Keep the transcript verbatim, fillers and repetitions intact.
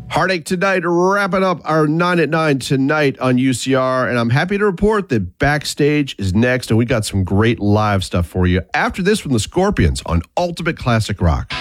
Heartache tonight, wrapping up our nine at nine tonight on U C R. And I'm happy to report that Backstage is next, and we got some great live stuff for you after this from the Scorpions on Ultimate Classic Rock.